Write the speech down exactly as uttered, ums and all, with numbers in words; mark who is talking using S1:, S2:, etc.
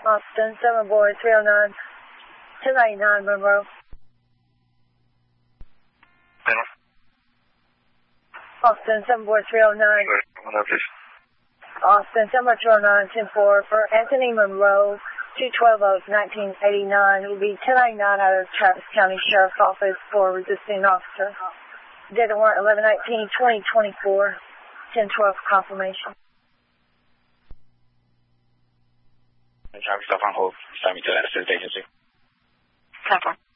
S1: Austin, seven boy, three oh nine, ten ninety-nine, Monroe.
S2: Center.
S1: Austin, seven boy, three oh nine.
S2: One up, please.
S1: Austin, seven boy, two oh nine, ten four for Anthony Monroe, two twelve of nineteen eighty-nine. It will be ten ninety-nine out of Travis County Sheriff's Office for resisting officer. Data warrant eleven nineteen twenty twenty-four, ten twelve confirmation.
S2: Travis, stop on hold. Start me to that assist agency.
S3: ten four.